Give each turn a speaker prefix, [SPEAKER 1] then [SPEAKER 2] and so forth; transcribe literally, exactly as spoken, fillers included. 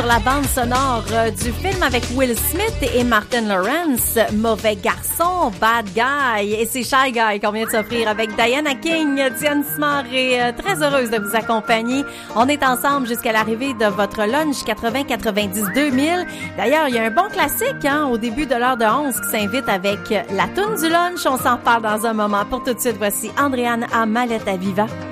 [SPEAKER 1] Sur la bande sonore euh, du film avec Will Smith et Martin Lawrence, Mauvais garçon, Bad Guy. Et c'est Shy Guy qu'on vient de s'offrir avec Diana King. Diane Simard est euh, très heureuse de vous accompagner. On est ensemble jusqu'à l'arrivée de votre lunch quatre-vingts quatre-vingt-dix deux mille. D'ailleurs, il y a un bon classique hein, au début de l'heure de onze qui s'invite avec la toune du lunch. On s'en parle dans un moment. Pour tout de suite, voici Andréane à Mallette à Viva.